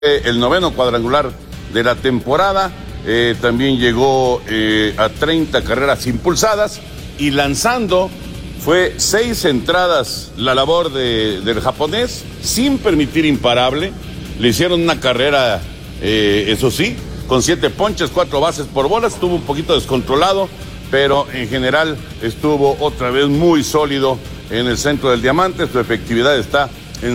el 9º cuadrangular de la temporada. También llegó a 30 carreras impulsadas y lanzando fue 6 entradas la labor del japonés sin permitir imparable. Le hicieron una carrera, eso sí, con 7 ponches, 4 bases por bolas. Estuvo un poquito descontrolado, pero en general estuvo otra vez muy sólido en el centro del diamante. Su efectividad está en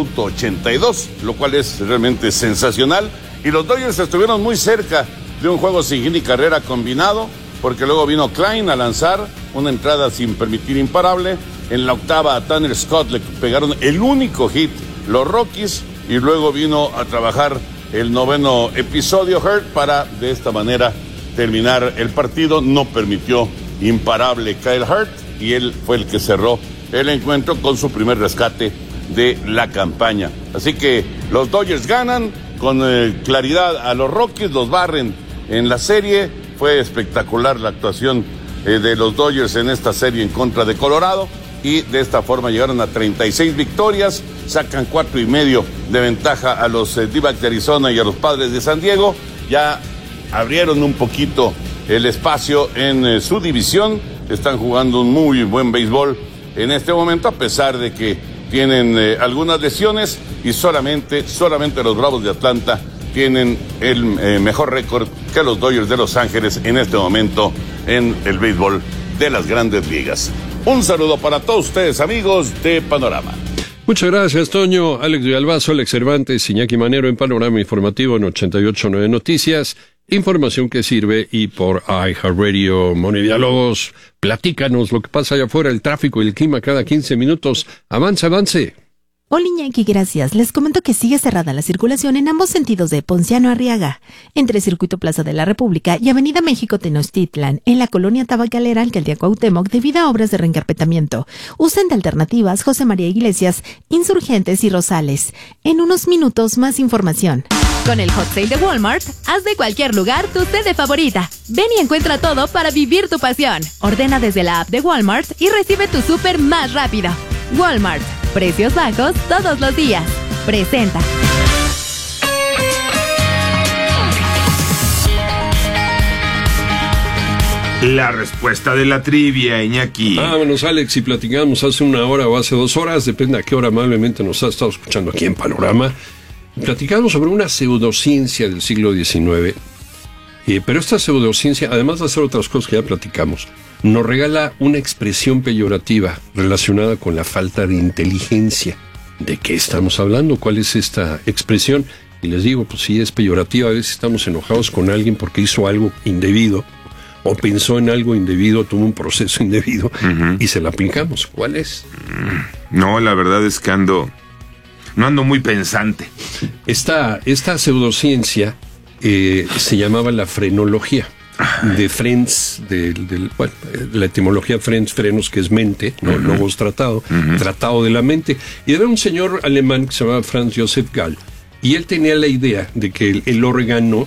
0.82, lo cual es realmente sensacional. Y los Dodgers estuvieron muy cerca de un juego sin hit ni carrera combinado, porque luego vino Klein a lanzar una entrada sin permitir imparable. En la octava a Tanner Scott le pegaron el único hit los Rockies, y luego vino a trabajar el 9º episodio Hurt para de esta manera terminar el partido. No permitió imparable Kyle Hurt y él fue el que cerró el encuentro con su primer rescate de la campaña. Así que los Dodgers ganan con claridad a los Rockies, los barren en la serie. Fue espectacular la actuación de los Dodgers en esta serie en contra de Colorado, y de esta forma llegaron a 36 victorias, sacan 4.5 de ventaja a los D-backs de Arizona y a los Padres de San Diego. Ya abrieron un poquito el espacio en su división, están jugando un muy buen béisbol en este momento, a pesar de que tienen algunas lesiones, y solamente los Bravos de Atlanta tienen el mejor récord que los Dodgers de Los Ángeles en este momento en el béisbol de las Grandes Ligas. Un saludo para todos ustedes, amigos de Panorama. Muchas gracias, Toño. Alex Villalbazo, Alex Cervantes, Iñaki Manero en Panorama Informativo en 88.9 Noticias. Información que sirve, y por iHeartRadio. Moni Villalobos, platícanos lo que pasa allá afuera, el tráfico y el clima cada 15 minutos. Avance. Hola, Iñaki, gracias. Les comento que sigue cerrada la circulación en ambos sentidos de Ponciano a Arriaga, entre Circuito Plaza de la República y Avenida México Tenochtitlan, en la colonia Tabacalera, Alcaldía Cuauhtémoc, debido a obras de reencarpetamiento. Usen de alternativas José María Iglesias, Insurgentes y Rosales. En unos minutos, más información. Con el Hot Sale de Walmart, haz de cualquier lugar tu sede favorita. Ven y encuentra todo para vivir tu pasión. Ordena desde la app de Walmart y recibe tu súper más rápido. Walmart. Precios bajos todos los días. Presenta. La respuesta de la trivia, Iñaki. Vámonos, Alex, y platicamos hace 1 hora o hace 2 horas, depende a qué hora amablemente nos ha estado escuchando aquí en Panorama. Platicamos sobre una pseudociencia del siglo XIX. Pero esta pseudociencia, además de hacer otras cosas que ya platicamos, nos regala una expresión peyorativa relacionada con la falta de inteligencia. ¿De qué estamos hablando? ¿Cuál es esta expresión? Y les digo, pues sí, es peyorativa. A veces estamos enojados con alguien porque hizo algo indebido, o pensó en algo indebido, tuvo un proceso indebido, y se la aplicamos. ¿Cuál es? No, la verdad es que no ando muy pensante. Esta pseudociencia se llamaba la frenología. De Frenz, la etimología Frenz, frenos, que es mente, ¿no? Logos tratado, tratado de la mente. Y era un señor alemán que se llamaba Franz Joseph Gall, y él tenía la idea de que el órgano,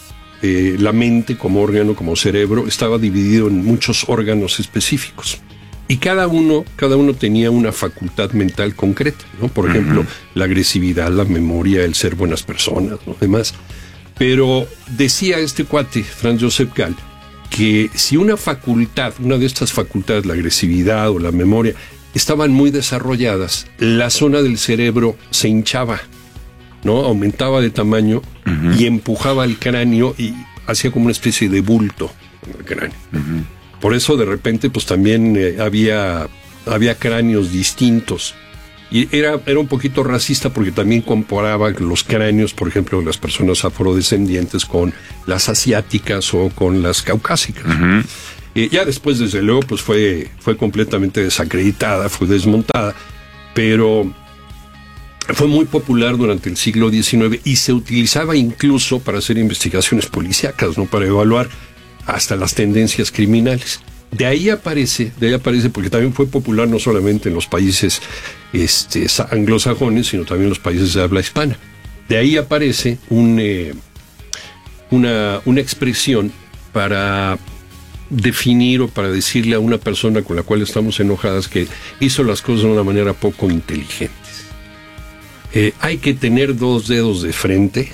la mente como órgano, como cerebro, estaba dividido en muchos órganos específicos. Y cada uno tenía una facultad mental concreta, ¿no? Por ejemplo, la agresividad, la memoria, el ser buenas personas, ¿no? Demás. Pero decía este cuate, Franz Joseph Gall, que si una de estas facultades, la agresividad o la memoria, estaban muy desarrolladas, la zona del cerebro se hinchaba, ¿no? Aumentaba de tamaño y empujaba el cráneo y hacía como una especie de bulto en el cráneo. Por eso de repente pues también había cráneos distintos. Y era un poquito racista porque también comparaba los cráneos, por ejemplo, de las personas afrodescendientes con las asiáticas o con las caucásicas. Ya después, desde luego, pues fue completamente desacreditada, fue desmontada, pero fue muy popular durante el siglo XIX y se utilizaba incluso para hacer investigaciones policíacas, ¿no? Para evaluar hasta las tendencias criminales. De ahí aparece porque también fue popular no solamente en los países anglosajones, sino también en los países de habla hispana. De ahí aparece una expresión para definir o para decirle a una persona con la cual estamos enojadas que hizo las cosas de una manera poco inteligente. Hay que tener dos dedos de frente